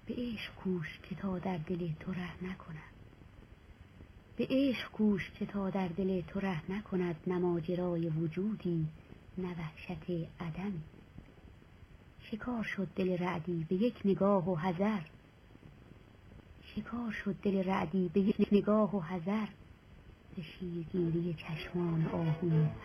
به عشق کوش که تا در دل تو ره نکند. به عشق کوش که تا در دل تو ره نکند. نه ماجرای وجودی نه وحشت عدمی. شکار شد دل رعدی به یک نگاه و حذر. شکار شد دل رعدی به یک نگاه و حذر. ز شیرگیری چشمان آهوی